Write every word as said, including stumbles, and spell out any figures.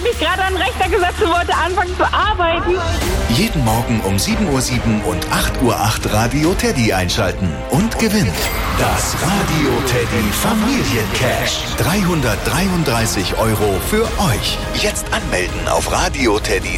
habe mich gerade an den Rechner gesetzt und wollte anfangen zu arbeiten. Jeden Morgen um sieben Uhr sieben und acht Uhr acht Radio Teddy einschalten und gewinnt das Radio Teddy Familiencash. dreihundertdreiunddreißig Euro für euch. Jetzt anmelden auf radioteddy